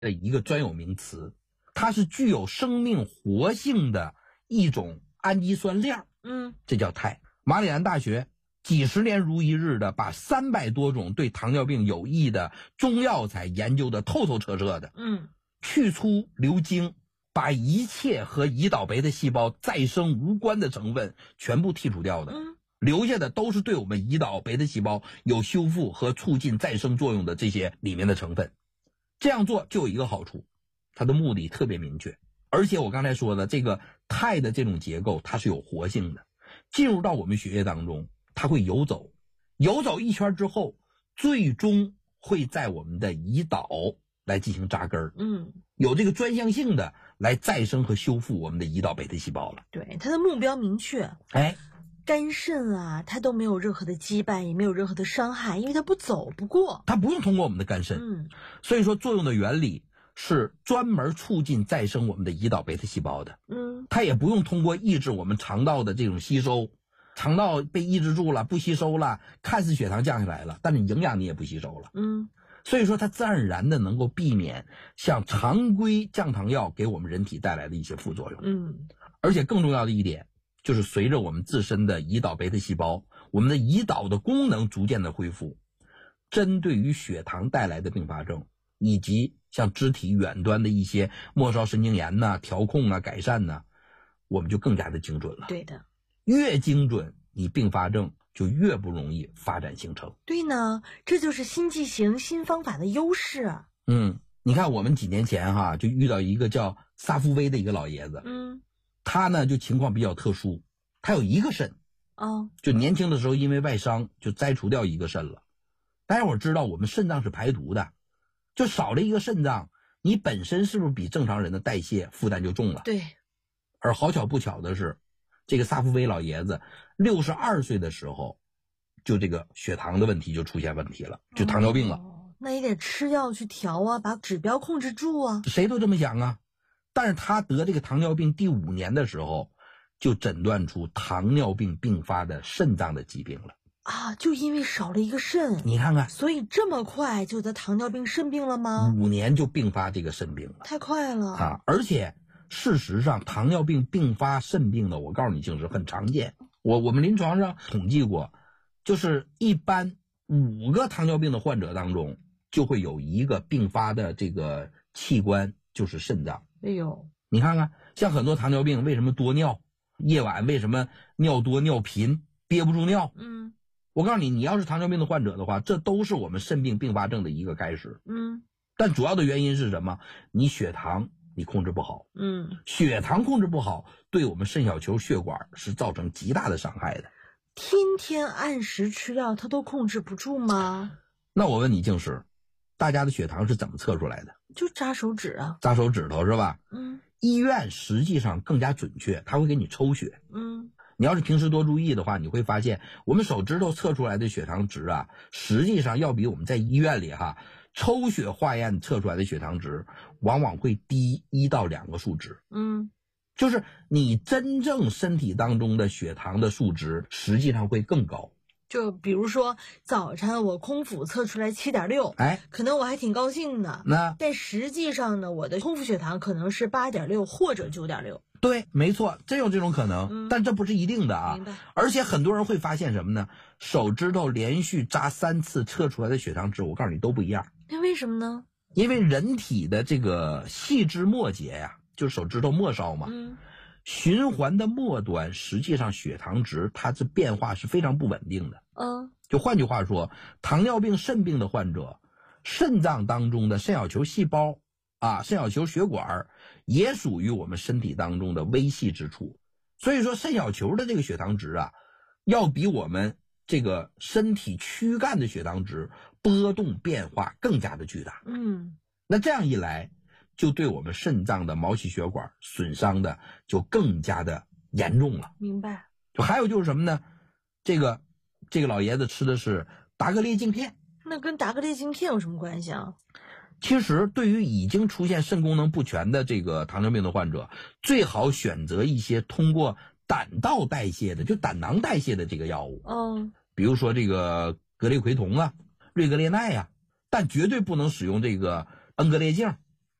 的一个专有名词，它是具有生命活性的一种氨基酸链，这叫肽。马里兰大学几十年如一日的把300多种对糖尿病有益的中药材研究的透透彻彻的，去粗留精，把一切和胰岛贝塔细胞再生无关的成分全部剔除掉的，留下的都是对我们胰岛贝塔细胞有修复和促进再生作用的这些里面的成分。这样做就有一个好处，它的目的特别明确，而且我刚才说的这个肽的这种结构它是有活性的，进入到我们血液当中，它会游走一圈之后，最终会在我们的胰岛来进行扎根，有这个专项性的来再生和修复我们的胰岛贝塔细胞了。 对，它的目标明确。肝肾啊，它都没有任何的羁绊，也没有任何的伤害，因为它不走不过， 它不用通过我们的肝肾，所以说作用的原理是专门促进再生我们的胰岛贝塔细胞的，它也不用通过抑制我们肠道的这种吸收，肠道被抑制住了，不吸收了，看似血糖降下来了，但是营养你也不吸收了，所以说它自然而然的能够避免像常规降糖药给我们人体带来的一些副作用，而且更重要的一点就是随着我们自身的胰岛贝塔细胞，我们的胰岛的功能逐渐的恢复，针对于血糖带来的并发症，以及像肢体远端的一些末梢神经炎呐、调控啊、改善呐，我们就更加的精准了。 对的， 越精准，你并发症就越不容易发展形成。 对呢，这就是新剂型新方法的优势。 你看我们几年前就遇到一个叫萨福威的一个老爷子，他呢就情况比较特殊，他有一个肾，就年轻的时候因为外伤就摘除掉一个肾了。大家伙知道我们肾脏是排毒的，就少了一个肾脏，你本身是不是比正常人的代谢负担就重了？ 对。 而好巧不巧的是，这个萨福威老爷子62岁的时候，就这个血糖的问题就出现问题了，就糖尿病了。 那也得吃药去调啊，把指标控制住啊。 谁都这么想啊。但是他得这个糖尿病第5年的时候，就诊断出糖尿病并发的肾脏的疾病了。 就因为少了一个肾。 你看看， 所以这么快就得糖尿病肾病了吗 ？5年就并发这个肾病了， 太快了而且事实上糖尿病并发肾病的，我告诉你就是很常见。我们临床上统计过，就是一般5个糖尿病的患者当中，就会有一个并发的这个器官就是肾脏。你看看，像很多糖尿病为什么多尿，夜晚为什么尿多尿频，憋不住尿，我告诉你，你要是糖尿病的患者的话，这都是我们肾病并发症的一个开始。但主要的原因是什么？你血糖你控制不好，血糖控制不好，对我们肾小球血管是造成极大的伤害的。 天天按时吃药，它都控制不住吗？ 那我问你，静石，大家的血糖是怎么测出来的？ 就扎手指啊， 扎手指头是吧？医院实际上更加准确，他会给你抽血。你要是平时多注意的话，你会发现我们手指头测出来的血糖值实际上要比我们在医院里抽血化验测出来的血糖值往往会低1到2个数值。就是你真正身体当中的血糖的数值实际上会更高。 就比如说早晨我空腹测出来7.6，可能我还挺高兴的。但实际上呢，我的空腹血糖可能是8.6或者9.6。 对，没错，真有这种可能，但这不是一定的明白。 而且很多人会发现什么呢？手指头连续扎3次测出来的血糖值，我告诉你都不一样。 那为什么呢？ 因为人体的这个细枝末节就是手指头末梢嘛，循环的末端，实际上血糖值它的变化是非常不稳定的。就换句话说，糖尿病肾病的患者，肾脏当中的肾小球细胞肾小球血管也属于我们身体当中的微细之处。所以说肾小球的这个血糖值要比我们这个身体躯干的血糖值波动变化更加的巨大。那这样一来，就对我们肾脏的毛细血管损伤的就更加的严重了。 明白。 就还有就是什么呢？这个老爷子吃的是达格列净片。 那跟达格列净片有什么关系啊？ 其实对于已经出现肾功能不全的这个糖尿病的患者，最好选择一些通过胆道代谢的，就胆囊代谢的这个药物。比如说这个格列奎酮瑞格列奈但绝对不能使用这个恩格列净。